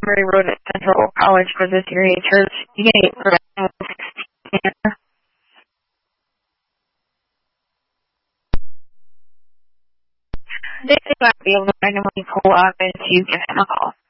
Montgomery Road at Central College Presbyterian Church. You can for they might be able to randomly pull up and you give him a call.